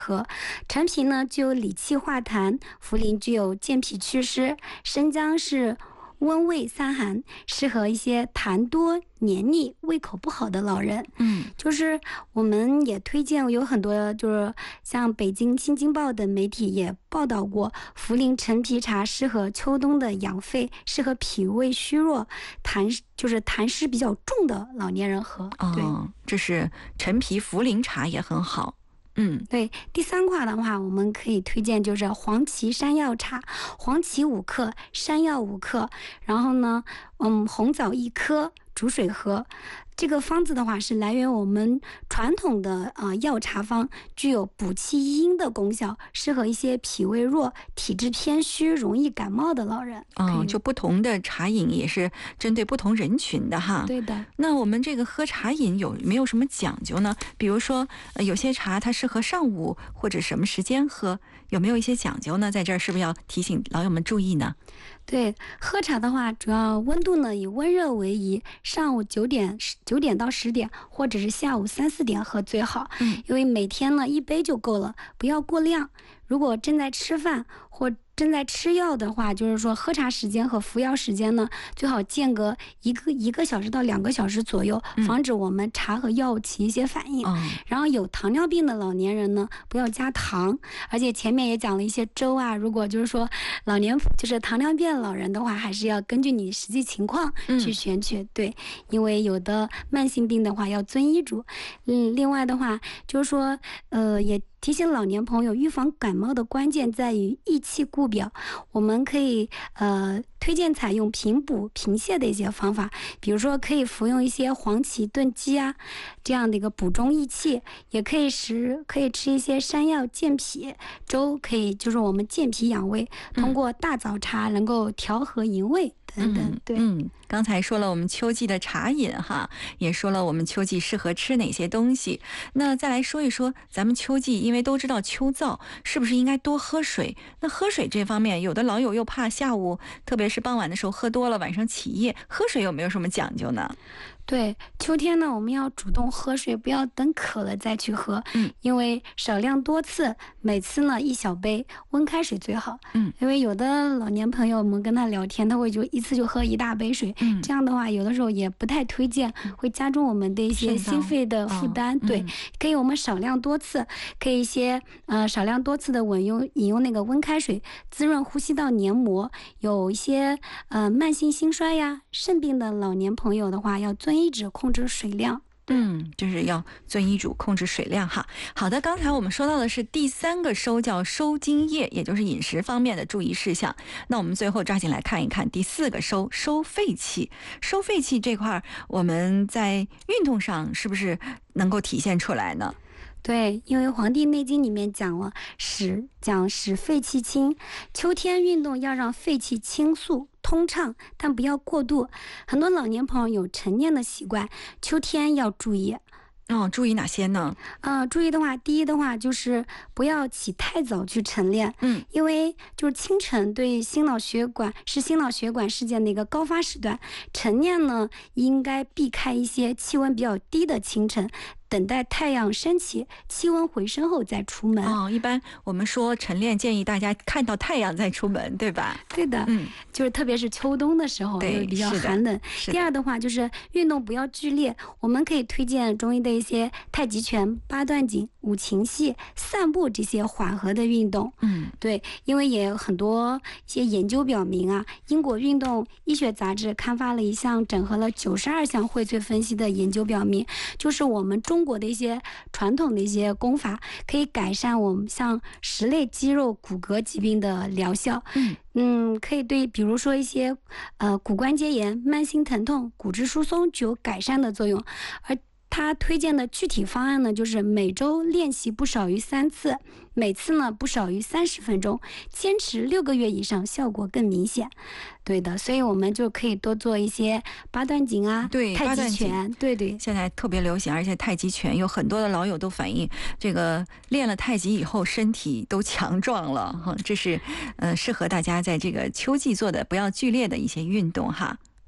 陈皮呢具有理气化痰，茯苓具有健脾祛湿，生姜是温胃散寒，适合一些痰多黏腻、胃口不好的老人。就是我们也推荐有很多，就是像北京新京报等媒体也报道过，茯苓陈皮茶适合秋冬的养肺，适合脾胃虚弱、痰湿比较重的老年人喝。对， 这是陈皮茯苓茶也很好。 对，第三款的话，我们可以推荐就是黄芪山药茶，黄芪5克，山药5克，然后呢，红枣1颗，煮水喝。这个方子的话是来源我们传统的药茶方，具有补气益阴的功效，适合一些脾胃弱、体质偏虚、容易感冒的老人。 就不同的茶饮也是针对不同人群的哈。 对的。 那我们这个喝茶饮有没有什么讲究呢？比如说有些茶它适合上午或者什么时间喝，有没有一些讲究呢？在这儿是不是要提醒老友们注意呢？ 对，喝茶的话，主要温度呢以温热为宜，上午9点到10点，或者是下午3、4点喝最好。因为每天呢1杯就够了，不要过量。如果正在吃饭或正在吃药的话，就是说喝茶时间和服药时间呢，最好间隔一个小时到2个小时左右，防止我们茶和药物起一些反应。然后有糖尿病的老年人呢，不要加糖，而且前面也讲了一些粥啊，如果就是说就是糖尿病老人的话，还是要根据你实际情况去选取。对，因为有的慢性病的话要遵医嘱。另外的话就是说也提醒老年朋友，预防感冒的关键在于益气固表。我们可以推荐采用平补平泻的一些方法，比如说可以服用一些黄芪炖鸡啊，这样的一个补中益气，也可以吃一些山药健脾粥，就是我们健脾养胃，通过大枣茶能够调和营卫等等。对， 刚才说了我们秋季的茶饮哈，也说了我们秋季适合吃哪些东西。那再来说一说咱们秋季，因为都知道秋燥，是不是应该多喝水？那喝水这方面，有的老友又怕下午，特别是傍晚的时候喝多了，晚上起夜，喝水有没有什么讲究呢？ 对，秋天呢，我们要主动喝水，不要等渴了再去喝。因为少量多次，每次呢1小杯，温开水最好。因为有的老年朋友，我们跟他聊天，他会就一次就喝1大杯水。这样的话，有的时候也不太推荐，会加重我们的一些心肺的负担。对，可以我们少量多次，可以少量多次的饮用那个温开水，滋润呼吸道黏膜。有一些慢性心衰呀、肾病的老年朋友的话，要遵医嘱控制水量。 就是要遵医嘱控制水量哈。好的，刚才我们说到的是第3个收，叫收津液，也就是饮食方面的注意事项。那我们最后抓紧来看一看第4个收，收肺气。收肺气这块，我们在运动上是不是能够体现出来呢？ 对，因为《黄帝内经》里面讲了使肺气清，秋天运动要让肺气清肃通畅，但不要过度。很多老年朋友有晨练的习惯，秋天要注意。 注意哪些呢？ 注意的话，第一的话就是不要起太早去晨练。因为就是清晨对心脑血管事件的一个高发时段，晨练呢应该避开一些气温比较低的清晨，等待太阳升起，气温回升后再出门。 一般我们说晨练建议大家看到太阳再出门，对吧？ 对的，就是特别是秋冬的时候，对，比较寒冷。第二的话就是运动不要剧烈，我们可以推荐中医的一些太极拳、八段锦、五禽戏、散步这些缓和的运动。对，因为也有很多一些研究表明啊，英国运动医学杂志刊发了一项整合了92项荟萃分析的研究表明，就是我们中国的一些传统的一些功法可以改善我们像10类肌肉骨骼疾病的疗效。可以对比如说一些骨关节炎、慢性疼痛、骨质疏松具有改善的作用。而他推荐的具体方案呢，就是每周练习不少于3次，每次呢不少于30分钟，坚持6个月以上，效果更明显。对的，所以我们就可以多做一些八段锦啊， 对， 太极拳，对， 现在特别流行，而且太极拳有很多的老友都反映，这个练了太极以后身体都强壮了，这是适合大家在这个秋季做的不要剧烈的一些运动哈。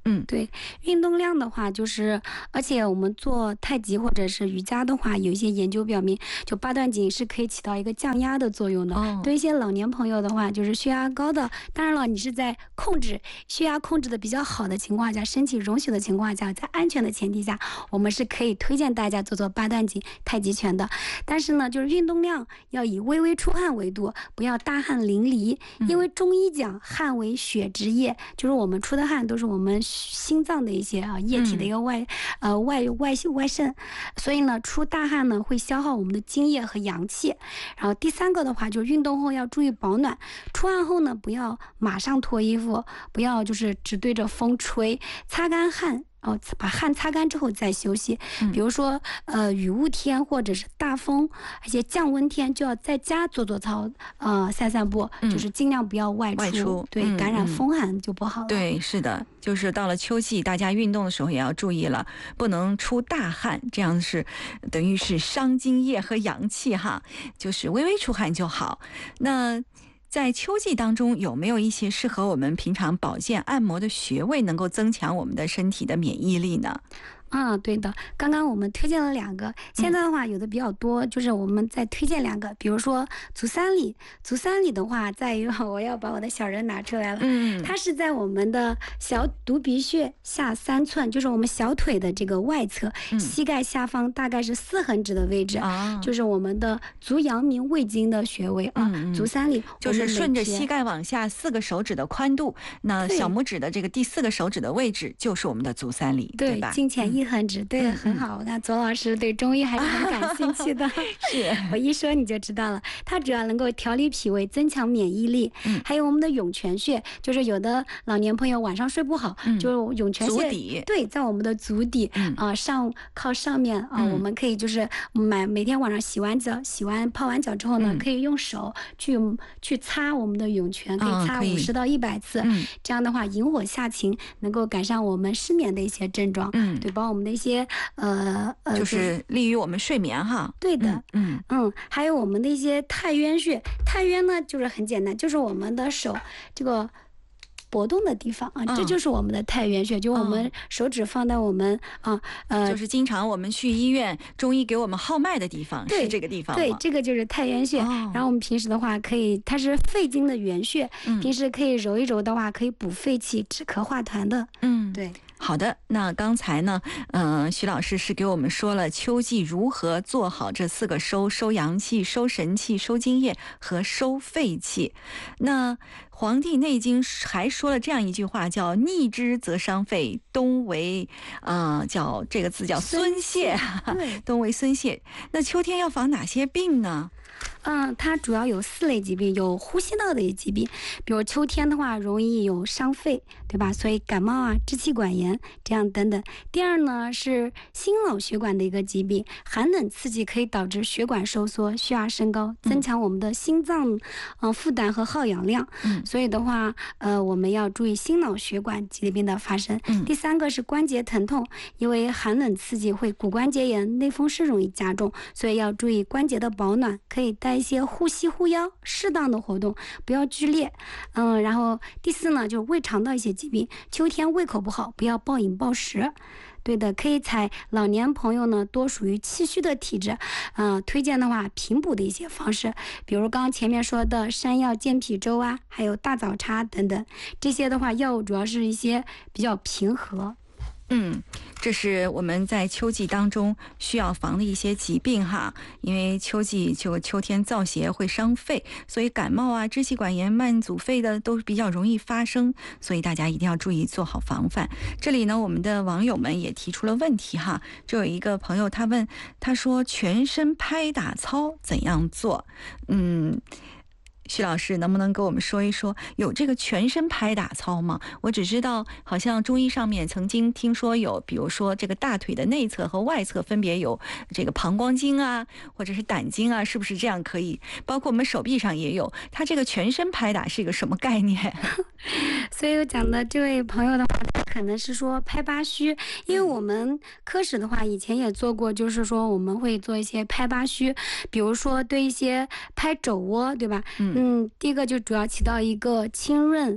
对，运动量的话，就是而且我们做太极或者是瑜伽的话，有一些研究表明，就八段锦是可以起到一个降压的作用的。对一些老年朋友的话，就是血压高的，当然了，你是在血压控制的比较好的情况下，身体容许的情况下，在安全的前提下，我们是可以推荐大家做八段锦、太极拳的。但是呢，就是运动量要以微微出汗为度，不要大汗淋漓，因为中医讲汗为血之液，就是我们出的汗都是我们心脏的一些液体的一个外渗，所以呢，出大汗呢会消耗我们的津液和阳气。然后第三个的话，就是运动后要注意保暖，出汗后呢不要马上脱衣服，不要就是只对着风吹，擦干汗。把汗擦干之后再休息。比如说雨雾天或者是大风，而且降温天就要在家做操，散散步，就是尽量不要外出，对，感染风寒就不好了。 对，是的，就是到了秋季，大家运动的时候也要注意了，不能出大汗，这样是等于是伤津液和阳气哈，就是微微出汗就好。那在秋季当中，有没有一些适合我们平常保健按摩的穴位，能够增强我们的身体的免疫力呢？ 对的，刚刚我们推荐了2个，现在的话有的比较多，就是我们再推荐2个，比如说足三里。足三里的话，在于我要把我的小人拿出来了，它是在我们的小犊鼻穴下3寸，就是我们小腿的这个外侧，膝盖下方大概是4横指的位置，就是我们的足阳明胃经的穴位足三里就是顺着膝盖往下4个手指的宽度，那小拇指的这个第4个手指的位置就是我们的足三里，对吧？ 经前1横指，对，很好。我看左老师对中医还是很感兴趣的， 是我一说你就知道了。它主要能够调理脾胃，增强免疫力。还有我们的涌泉穴，就是有的老年朋友晚上睡不好，就是涌泉穴， 足底， 对，在我们的足底靠上面我们可以就是每天晚上洗完泡完脚之后呢，可以用手去擦我们的涌泉，可以擦50到100次，这样的话引火下勤，能够改善我们失眠的一些症状。对，把我们的一些就是利于我们睡眠哈。 对的，还有我们的一些太渊穴。太渊呢，就是很简单，就是我们的手这个搏动的地方这就是我们的太渊穴，就我们手指放在我们就是经常我们去医院中医给我们号脉的地方，是这个地方吗？ 对，这个就是太渊穴。然后我们平时的话它是肺经的原穴，平时可以揉一揉的话，可以补肺气、止咳化痰的。对。 好的，那刚才呢，徐老师是给我们说了秋季如何做好这4个收阳气、收神气、收津液和收肺气。那《黄帝内经》还说了这样一句话，叫逆之则伤肺，冬为叫这个字叫孙泄，冬为孙泄。那秋天要防哪些病呢？ 它主要有4类疾病，有呼吸道的一些疾病，比如秋天的话容易有伤肺，对吧？所以感冒支气管炎这样等等。第二呢是心脑血管的一个疾病，寒冷刺激可以导致血管收缩、血压升高，增强我们的心脏负担和耗氧量。所以的话我们要注意心脑血管疾病的发生。第3个是关节疼痛，因为寒冷刺激会骨关节炎、内风湿容易加重，所以要注意关节的保暖，可以带一些护膝护腰，适当的活动，不要剧烈。然后第4呢就是胃肠道一些疾病，秋天胃口不好，不要暴饮暴食。对的，可以采老年朋友呢多属于气虚的体质，推荐的话平补的一些方式，比如刚刚前面说的山药健脾粥还有大枣茶等等，这些的话药物主要是一些比较平和。 这是我们在秋季当中需要防的一些疾病哈，因为秋季秋天燥邪会伤肺，所以感冒支气管炎、慢阻肺的都比较容易发生，所以大家一定要注意做好防范。这里呢，我们的网友们也提出了问题哈，就有一个朋友他说全身拍打操怎样做？徐老师能不能给我们说一说有这个全身拍打操吗？我只知道好像中医上面曾经听说有，比如说这个大腿的内侧和外侧分别有这个膀胱经或者是胆经是不是这样可以？包括我们手臂上也有，它这个全身拍打是一个什么概念？ 所以我讲的这位朋友的话，他可能是说拍八虚，因为我们科室的话以前也做过，就是说我们会做一些拍八虚，比如说对一些拍肘窝，对吧？第一个就主要起到一个清润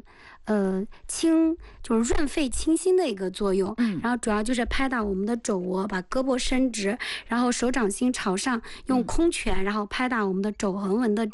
就是润肺清心的一个作用。然后主要就是拍打我们的肘窝，把胳膊伸直，然后手掌心朝上，用空拳然后拍打我们的肘横纹的